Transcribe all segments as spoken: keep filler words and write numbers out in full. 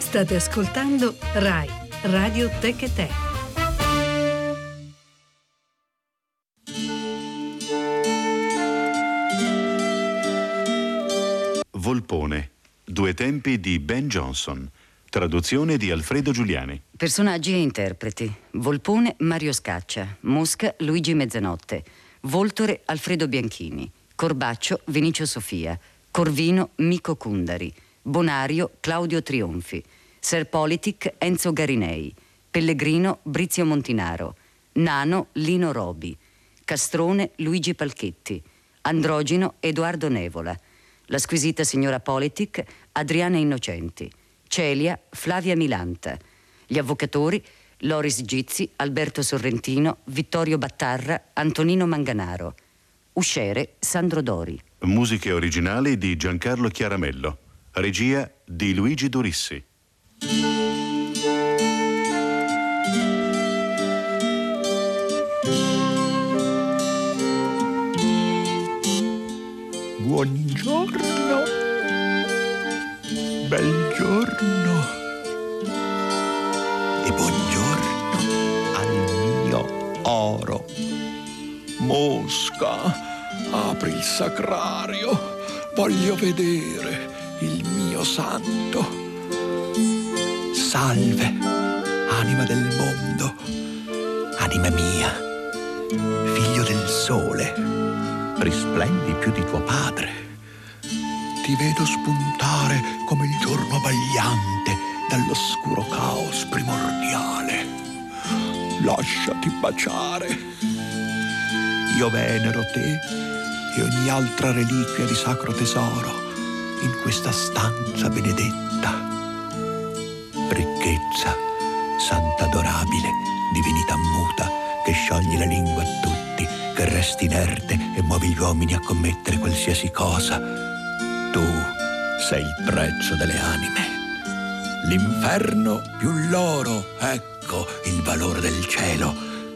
State ascoltando Rai Radio Tech e Te. Volpone, due tempi di Ben Jonson. Traduzione di Alfredo Giuliani. Personaggi e interpreti: Volpone Mario Scaccia, Mosca Luigi Mezzanotte, Voltore Alfredo Bianchini, Corbaccio Vinicio Sofia, Corvino Mico Cundari, Bonario Claudio Trionfi, Serpolitic Enzo Garinei, Pellegrino Brizio Montinaro, Nano Lino Robi, Castrone Luigi Palchetti, Androgino Edoardo Nevola, la squisita signora Politic Adriana Innocenti, Celia Flavia Milanta, gli avvocatori Loris Gizzi, Alberto Sorrentino, Vittorio Battarra, Antonino Manganaro, usciere Sandro Dori. Musiche originali di Giancarlo Chiaramello, regia di Luigi Durissi. Buongiorno, bel giorno e buongiorno al mio oro. Mosca, apri il sacrario, voglio vedere il mio santo. Salve, anima del mondo, anima mia, figlio del sole, risplendi più di tuo padre. Ti vedo spuntare come il giorno abbagliante dall'oscuro caos primordiale. Lasciati baciare. Io venero te e ogni altra reliquia di sacro tesoro in questa stanza benedetta. Ricchezza, santa adorabile, divinità muta, che sciogli la lingua a tutti, che resti inerte e muovi gli uomini a commettere qualsiasi cosa. Tu sei il prezzo delle anime. L'inferno più l'oro, ecco il valore del cielo.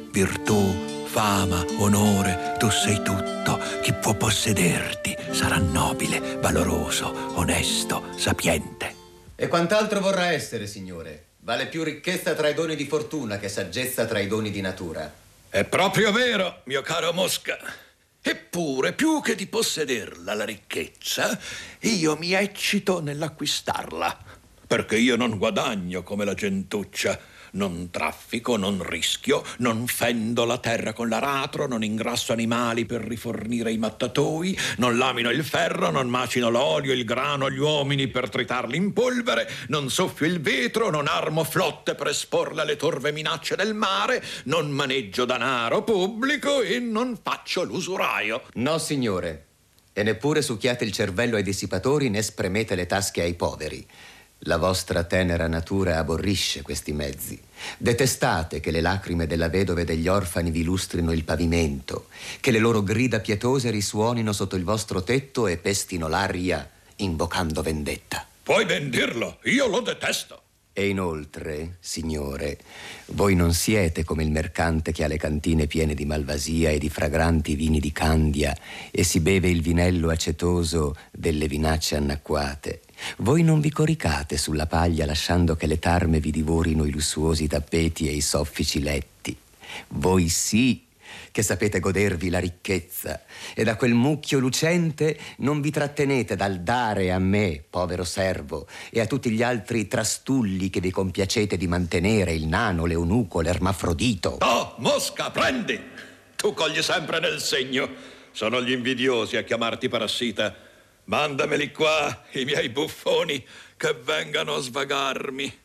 Virtù, fama, onore, tu sei tutto. Chi può possederti sarà nobile, valoroso, onesto, sapiente. E quant'altro vorrà essere, signore? Vale più ricchezza tra i doni di fortuna che saggezza tra i doni di natura. È proprio vero, mio caro Mosca. Eppure, più che di possederla la ricchezza, io mi eccito nell'acquistarla. Perché io non guadagno come la gentuccia. Non traffico, non rischio, non fendo la terra con l'aratro, non ingrasso animali per rifornire i mattatoi, non lamino il ferro, non macino l'olio, il grano, gli uomini per tritarli in polvere, non soffio il vetro, non armo flotte per esporle alle torve minacce del mare, non maneggio danaro pubblico e non faccio l'usuraio. No, signore. E neppure succhiate il cervello ai dissipatori né spremete le tasche ai poveri. La vostra tenera natura aborrisce questi mezzi. Detestate che le lacrime della vedova e degli orfani vi lustrino il pavimento, che le loro grida pietose risuonino sotto il vostro tetto e pestino l'aria invocando vendetta. Puoi ben dirlo, io lo detesto. E inoltre, signore, voi non siete come il mercante che ha le cantine piene di malvasia e di fragranti vini di Candia e si beve il vinello acetoso delle vinacce annacquate. Voi non vi coricate sulla paglia lasciando che le tarme vi divorino i lussuosi tappeti e i soffici letti. Voi sì che sapete godervi la ricchezza e da quel mucchio lucente non vi trattenete dal dare a me, povero servo, e a tutti gli altri trastulli che vi compiacete di mantenere, il nano, l'eunuco, l'ermafrodito. Oh, Mosca, prendi! Tu cogli sempre nel segno. Sono gli invidiosi a chiamarti parassita. Mandameli qua, i miei buffoni, che vengano a svagarmi.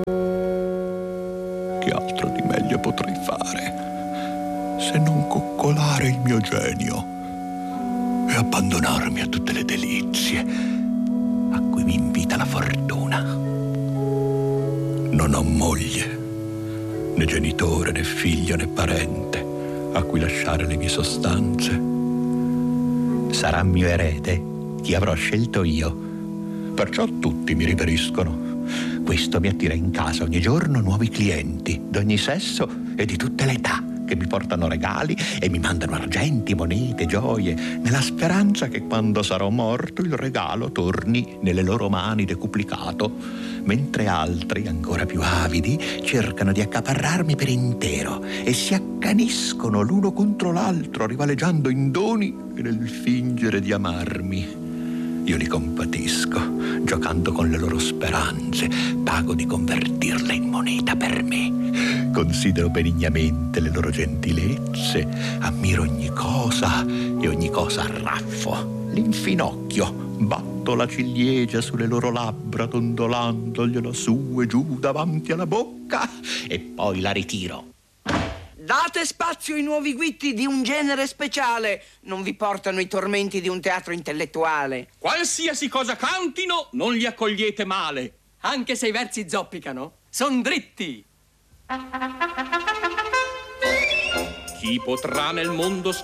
Che altro di meglio potrei fare se non coccolare il mio genio e abbandonarmi a tutte le delizie a cui mi invita la fortuna? Non ho moglie, né genitore, né figlio, né parente a cui lasciare le mie sostanze. Sarà mio erede chi avrò scelto io. Perciò tutti mi riveriscono. Questo mi attira in casa ogni giorno nuovi clienti d'ogni sesso e di tutte le età, che mi portano regali e mi mandano argenti, monete, gioie, nella speranza che quando sarò morto il regalo torni nelle loro mani decuplicato, mentre altri, ancora più avidi, cercano di accaparrarmi per intero e si accaniscono l'uno contro l'altro, rivaleggiando in doni e nel fingere di amarmi. Io li compatisco, giocando con le loro speranze, pago di convertirle in moneta per me. Considero benignamente le loro gentilezze, ammiro ogni cosa e ogni cosa arraffo. L'infinocchio, batto la ciliegia sulle loro labbra, dondolandogliela su e giù davanti alla bocca e poi la ritiro. Date spazio ai nuovi guitti di un genere speciale. Non vi portano i tormenti di un teatro intellettuale. Qualsiasi cosa cantino, non li accogliete male. Anche se i versi zoppicano, son dritti. Chi potrà nel mondo